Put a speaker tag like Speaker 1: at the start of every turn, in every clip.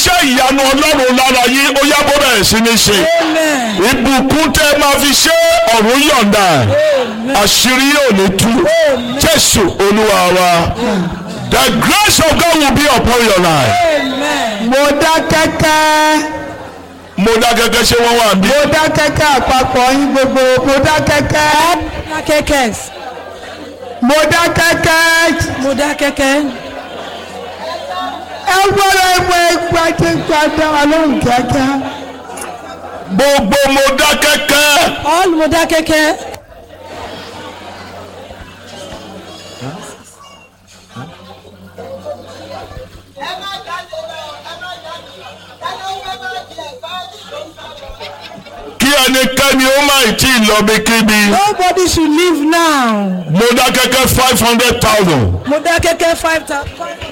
Speaker 1: iṣẹ́ ìyanu Ọlọ́run lára yín ó yá bó bẹ̀rẹ̀ sí ní ṣe. Ìbùkún tẹ́ máa fi ṣe ọ̀run yọ̀ǹda. Àṣírí yóò ní tú. Jésù Olúwa wa. The grace of God will be upon your life. Mọdákẹ́kẹ́ ṣé wọ́n wà bí?
Speaker 2: Mọdákẹ́kẹ́ àpapọ̀ yín gbogbo Mọdákẹ́kẹ́. Mọdákẹ́kẹ́. Ẹ gbọ́dọ̀ ìgbàdá wa lóhùn kíákíá.
Speaker 1: Gbogbo Mọdákẹ́kẹ́.
Speaker 3: All Mọdákẹ́kẹ́.
Speaker 1: Ẹnikẹ́ni ó máa tí ì lọ bí kíbi.
Speaker 3: Nobody should leave now.
Speaker 1: Mọdákẹ́kẹ́ 500,000.
Speaker 3: Mọdákẹ́kẹ́ 5,000.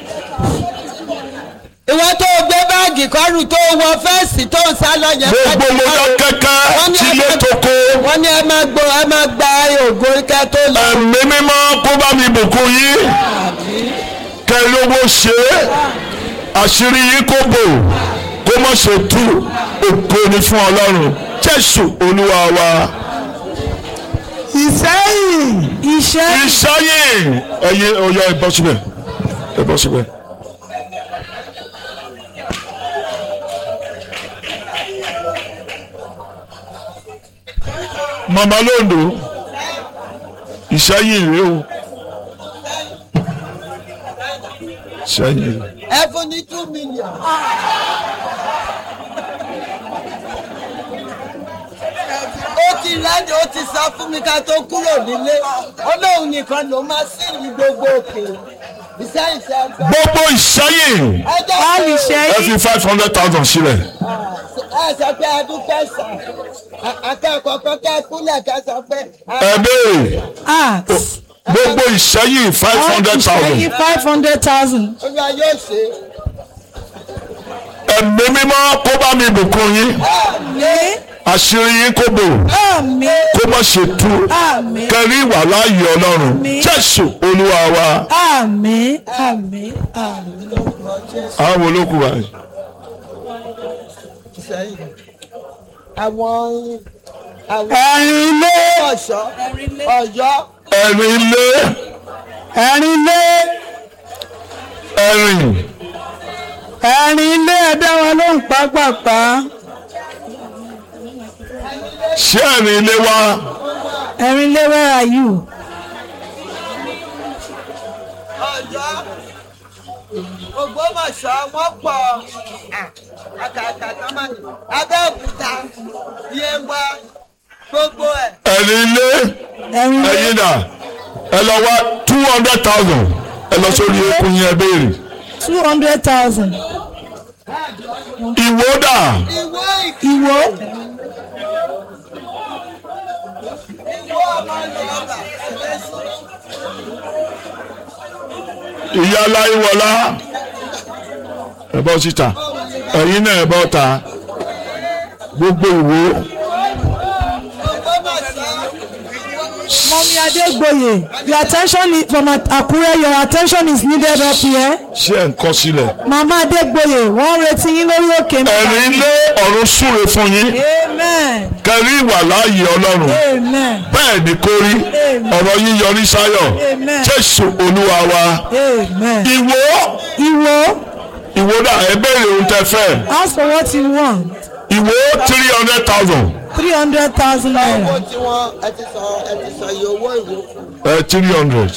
Speaker 4: Ìwọ tó gbé báàgì kọ́rù tó wọ fẹ́ẹ̀sì tó ń sá lọ yẹn.
Speaker 1: Gbogbo Mọdákẹ́kẹ́ tí ilé tó kó.
Speaker 4: Wọ́n ní ẹ máa gba ògo kẹ́ tó lọ.
Speaker 1: Ẹ̀mí mímọ́ kó bá mi bùkún yín. Kẹ́lí owó ṣe é. Àṣírí yín kó bò. Kó má ṣe tú. Ògo ni fún Ọlọ́run. Jésù Olúwa wa.
Speaker 2: Ìṣẹ́yìn.
Speaker 1: Ẹ̀yin ọ̀yọ́ ẹ bọ́ síbẹ̀. Màmá Lóńdó Ìṣẹ́yìn rèé o. Ìṣẹ́yìn.
Speaker 4: Ẹ fún ní 2 million. Ó ti rẹ́ni ó ti sọ fún mi ká tó kúrò nílé. Ọlọ́run nìkan ló máa sí ní gbogbo òkè.
Speaker 1: Gbogbo Ìṣẹ́yìn. Ẹ fi 500,000 sílẹ̀.
Speaker 4: Ẹ sọ pé ẹdún kẹsàn-án. Akẹ́kọ̀ọ́ kọ́kẹ́ kúlẹ̀ kẹsàn pé.
Speaker 1: Ẹ béèrè. Gbogbo Ìṣẹ́yìn 500,000.
Speaker 3: 500,000.
Speaker 4: Olúwa yóò ṣe.
Speaker 1: Ẹ̀mí mímọ́ kó bá mi bùkún yín. Àṣírí yín kó bò. Kó má ṣe tú. Kẹ́rí ìwà láàyè Ọlọ́run. Jésù Olúwa wa.
Speaker 3: Àmín.
Speaker 1: Àwọn olókùn wa yìí.
Speaker 4: Àwọn
Speaker 2: Ẹ̀rìnlé.
Speaker 4: Ọ̀yọ́.
Speaker 1: Ẹ̀rìnlé.
Speaker 2: Ẹ̀rìnlé ẹ̀dá wọn ló ń pápápá.
Speaker 1: Ṣé Ẹ̀rìnlé wa?
Speaker 3: Ẹ̀rìnlé, where are you?
Speaker 4: Ọ̀yọ́. Ògbómọ̀ṣọ́ wọ́n pọ̀. Abẹ́òkúta. Yewa. Gbogbo ẹ̀.
Speaker 1: Ẹ̀rìnlé. Ẹ̀yin dà. Ẹ lọ wá 200,000. Ẹ lọ sórí ekun yẹn béèrè.
Speaker 3: 200,000.
Speaker 1: Ìwó dà.
Speaker 3: Ìwó.
Speaker 1: Ìyá Aláìwọlá. Ẹ bọ́ síta. Ẹ̀yin náà ẹ bọ́ ta. Gbogbo Ìwó.
Speaker 3: Mommy Adegboye, your attention is from Akure. Your attention is needed up here.
Speaker 1: Ṣé ẹ̀ ń kọ sílẹ̀?
Speaker 3: Mama Adegboye, wọ́n retí yín lórí òkè náà.
Speaker 1: Ẹ̀rìnlé ọ̀run súre fún yín.
Speaker 3: Amen.
Speaker 1: Kẹ́rí ìwà láàyè Ọlọ́run.
Speaker 3: Amen.
Speaker 1: Bẹ́ẹ̀ ni kó rí. Ọ̀rọ̀ yín yọrí sáyọ̀.
Speaker 3: Amen.
Speaker 1: Jésù Olúwa wa.
Speaker 3: Amen.
Speaker 1: Ìwó dà ẹ béèrè ohun tẹ́ fẹ́.
Speaker 3: Ask for what you want.
Speaker 1: Ìwó 300,000.
Speaker 3: 300,000 naira.
Speaker 4: Owó tí wọ́n ẹ ti sọ iye owó ìwé.
Speaker 1: 300.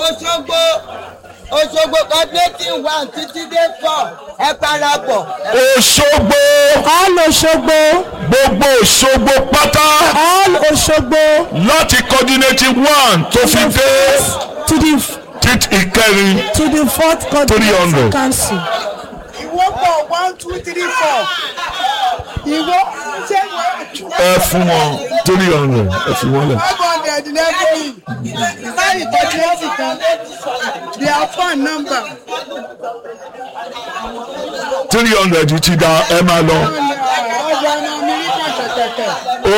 Speaker 4: Òṣogbo coordinating 1 títí dé 4 ẹ parapọ̀.
Speaker 1: Òṣogbo.
Speaker 3: All Òṣogbo.
Speaker 1: Gbogbo Òṣogbo pátá.
Speaker 3: All Òṣogbo.
Speaker 1: Láti coordinating 1 tó fi dé.
Speaker 3: To the
Speaker 1: ìkẹrin.
Speaker 3: To the 4th coordinating council.
Speaker 2: Ìwọ pọ̀ 1, 2, 3, 4. Ìwọ ṣé wọ́n.
Speaker 1: Ẹ fún wọn 300. Ẹ fi wọ́n lẹ̀.
Speaker 2: 500 lẹ́gbẹ̀ẹ́. Láyé ìtọ́jú wọn sì kan. Their phone number.
Speaker 1: 300 ti da ẹ máa lọ.
Speaker 2: Ọjà náà mi ní pàṣẹ tẹ̀tẹ̀.